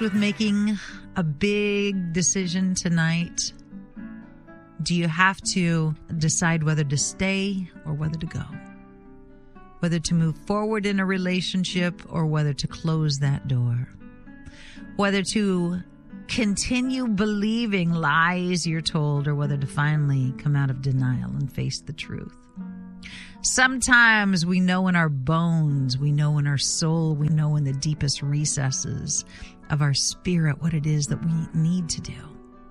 faced with making a big decision tonight? Do you have to decide whether to stay or whether to go? Whether to move forward in a relationship or whether to close that door? Whether to continue believing lies you're told or whether to finally come out of denial and face the truth? Sometimes we know in our bones, we know in our soul, we know in the deepest recesses of our spirit what it is that we need to do.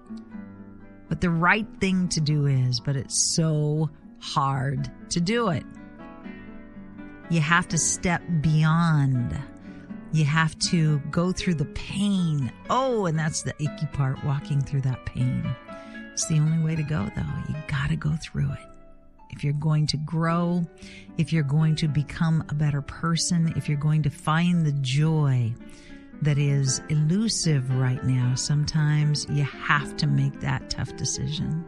What the right thing to do is, but it's so hard to do it. You have to step beyond. You have to go through the pain. Oh, and that's the icky part, walking through that pain. It's the only way to go, though. You got to go through it. If you're going to grow, if you're going to become a better person, if you're going to find the joy that is elusive right now, sometimes you have to make that tough decision.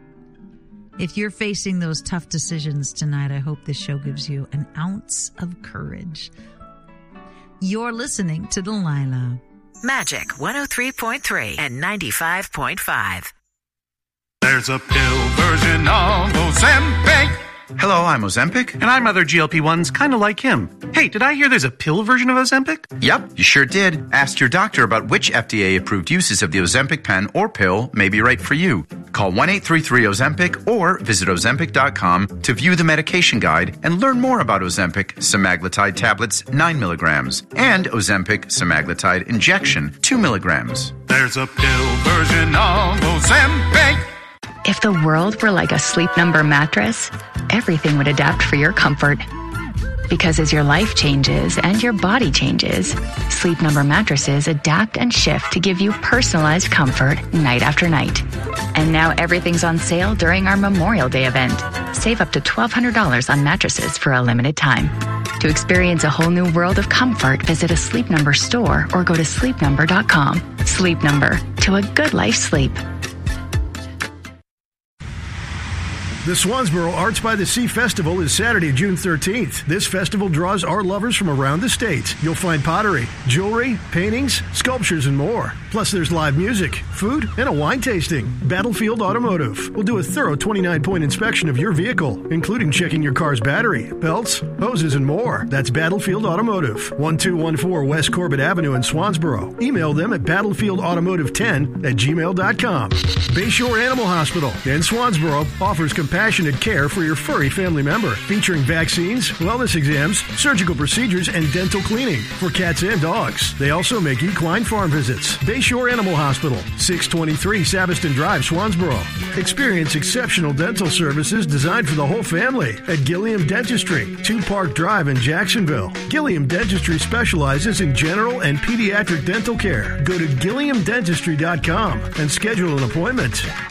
If you're facing those tough decisions tonight, I hope this show gives you an ounce of courage. You're listening to Delilah. Magic 103.3 and 95.5. There's a pill version of Ozempic. Hello, I'm Ozempic. And I'm other GLP-1s kind of like him. Hey, did I hear there's a pill version of Ozempic? Yep, you sure did. Ask your doctor about which FDA-approved uses of the Ozempic pen or pill may be right for you. Call 1-833-OZEMPIC or visit Ozempic.com to view the medication guide and learn more about Ozempic semaglutide tablets 9 milligrams and Ozempic semaglutide injection 2 milligrams. There's a pill version of Ozempic. If the world were like a Sleep Number mattress, everything would adapt for your comfort. Because as your life changes and your body changes, Sleep Number mattresses adapt and shift to give you personalized comfort night after night. And now everything's on sale during our Memorial Day event. Save up to $1,200 on mattresses for a limited time. To experience a whole new world of comfort, visit a Sleep Number store or go to sleepnumber.com. Sleep Number, to a good life sleep. The Swansboro Arts by the Sea Festival is Saturday, June 13th. This festival draws art lovers from around the state. You'll find pottery, jewelry, paintings, sculptures, and more. Plus, there's live music, food, and a wine tasting. Battlefield Automotive will do a thorough 29-point inspection of your vehicle, including checking your car's battery, belts, hoses, and more. That's Battlefield Automotive, 1214 West Corbett Avenue in Swansboro. Email them at battlefieldautomotive10@gmail.com. Bayshore Animal Hospital in Swansboro offers compassionate care for your furry family member, featuring vaccines, wellness exams, surgical procedures, and dental cleaning for cats and dogs. They also make equine farm visits. Bayshore Animal Hospital, 623 Saveston Drive, Swansboro. Experience exceptional dental services designed for the whole family at Gilliam Dentistry, 2 Park Drive in Jacksonville. Gilliam Dentistry specializes in general and pediatric dental care. Go to GilliamDentistry.com and schedule an appointment.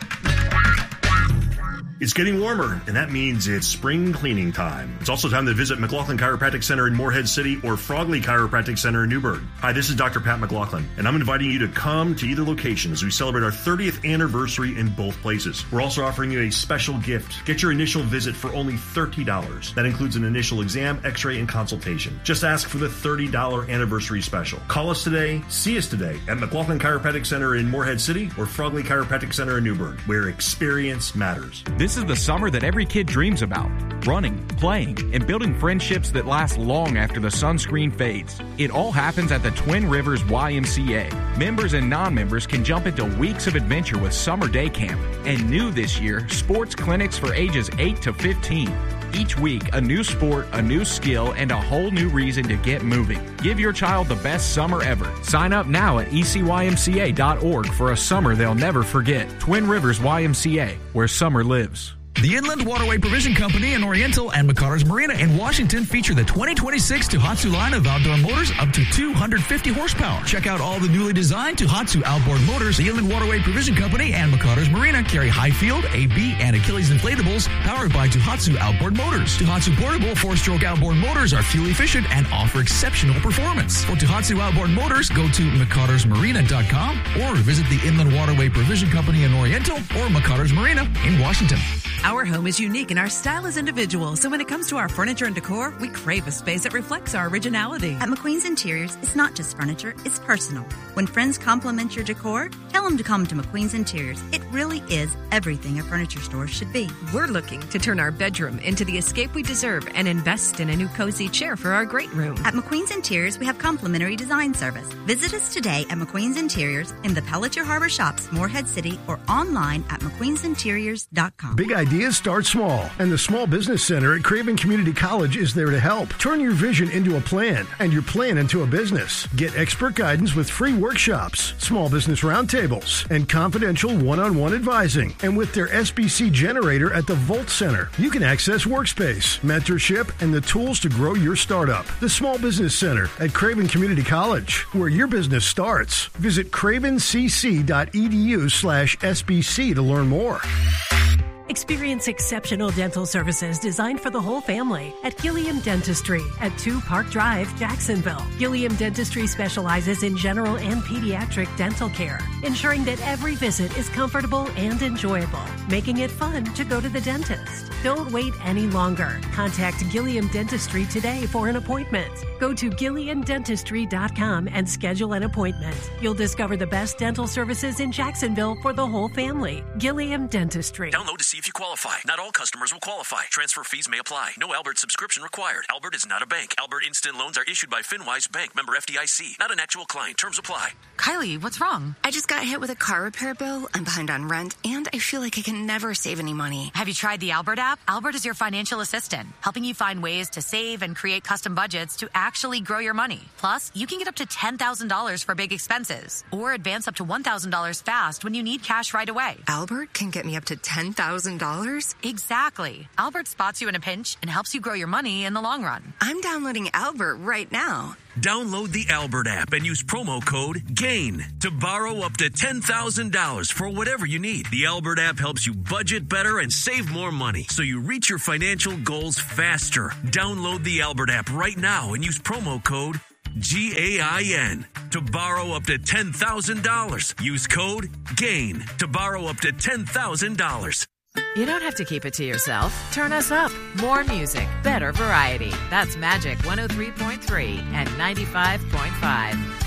It's getting warmer, and that means it's spring cleaning time. It's also time to visit McLaughlin Chiropractic Center in Morehead City or Frogley Chiropractic Center in Newburgh. Hi, this is Dr. Pat McLaughlin, and I'm inviting you to come to either location as we celebrate our 30th anniversary in both places. We're also offering you a special gift. Get your initial visit for only $30. That includes an initial exam, x-ray, and consultation. Just ask for the $30 anniversary special. Call us today, see us today at McLaughlin Chiropractic Center in Morehead City or Frogley Chiropractic Center in Newburgh, where experience matters. This is the summer that every kid dreams about. Running, playing, and building friendships that last long after the sunscreen fades. It all happens at the Twin Rivers YMCA. Members and non-members can jump into weeks of adventure with Summer Day Camp. And new this year, sports clinics for ages 8 to 15. Each week, a new sport, a new skill, and a whole new reason to get moving. Give your child the best summer ever. Sign up now at ecymca.org for a summer they'll never forget. Twin Rivers YMCA, where summer lives. The Inland Waterway Provision Company in Oriental and McCarters Marina in Washington feature the 2026 Tohatsu line of outdoor motors up to 250 horsepower. Check out all the newly designed Tohatsu outboard motors. The Inland Waterway Provision Company and McCarters Marina carry Highfield, AB, and Achilles inflatables powered by Tohatsu outboard motors. Tohatsu portable 4-stroke outboard motors are fuel efficient and offer exceptional performance. For Tohatsu outboard motors, go to McCartersMarina.com or visit the Inland Waterway Provision Company in Oriental or McCarters Marina in Washington. Our home is unique and our style is individual, so when it comes to our furniture and decor, we crave a space that reflects our originality. At McQueen's Interiors, it's not just furniture, it's personal. When friends compliment your decor, tell them to come to McQueen's Interiors. It really is everything a furniture store should be. We're looking to turn our bedroom into the escape we deserve and invest in a new cozy chair for our great room. At McQueen's Interiors, we have complimentary design service. Visit us today at McQueen's Interiors in the Pelletier Harbor Shops, Morehead City, or online at McQueen'sInteriors.com. Big ideas start small, and the Small Business Center at Craven Community College is there to help. Turn your vision into a plan, and your plan into a business. Get expert guidance with free workshops, small business roundtables, and confidential one-on-one advising. And with their SBC generator at the Volt Center, you can access workspace, mentorship, and the tools to grow your startup. The Small Business Center at Craven Community College, where your business starts. Visit cravencc.edu/SBC to learn more. Experience exceptional dental services designed for the whole family at Gilliam Dentistry at 2 Park Drive, Jacksonville. Gilliam Dentistry specializes in general and pediatric dental care, ensuring that every visit is comfortable and enjoyable, making it fun to go to the dentist. Don't wait any longer. Contact Gilliam Dentistry today for an appointment. Go to GilliamDentistry.com and schedule an appointment. You'll discover the best dental services in Jacksonville for the whole family. Gilliam Dentistry. Download to see if you qualify. Not all customers will qualify. Transfer fees may apply. No Albert subscription required. Albert is not a bank. Albert Instant Loans are issued by FinWise Bank, member FDIC. Not an actual client. Terms apply. Kylie, what's wrong? I just got hit with a car repair bill. I'm behind on rent, and I feel like I can never save any money. Have you tried the Albert app? Albert is your financial assistant, helping you find ways to save and create custom budgets to actually grow your money. Plus, you can get up to $10,000 for big expenses, or advance up to $1,000 fast when you need cash right away. Albert can get me up to $10,000? Exactly. Albert spots you in a pinch and helps you grow your money in the long run. I'm downloading Albert right now. Download the Albert app and use promo code GAIN to borrow up to $10,000 for whatever you need. The Albert app helps you budget better and save more money so you reach your financial goals faster. Download the Albert app right now and use promo code GAIN to borrow up to $10,000. Use code GAIN to borrow up to $10,000. You don't have to keep it to yourself. Turn us up. More music, better variety. That's Magic 103.3 and 95.5.